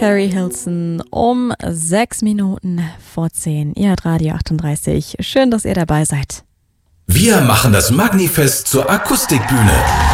Carrie Hilson um 6 Minuten vor 10. Ihr hört Radio 38. Schön, dass ihr dabei seid. Wir machen das Magnifest zur Akustikbühne.